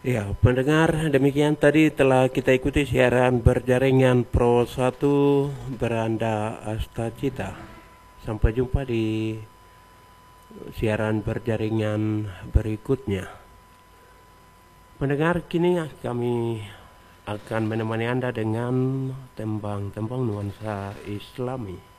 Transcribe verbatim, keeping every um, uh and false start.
Ya, pendengar, demikian tadi telah kita ikuti siaran berjaringan Pro satu Beranda Astacita. Sampai jumpa di siaran berjaringan berikutnya. Pendengar, kini kami akan menemani Anda dengan tembang-tembang nuansa Islami.